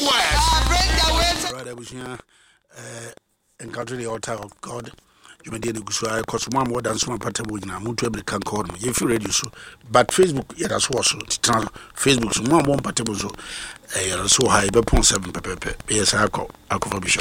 Brother, we encounter the altar of God. You may do so. Because one more than some patable in a mutual can call me if you ready so. But Facebook, yeah, that's also Facebook, so one patable so. So high, but 0.7 pepe. Yes, I call Bishop.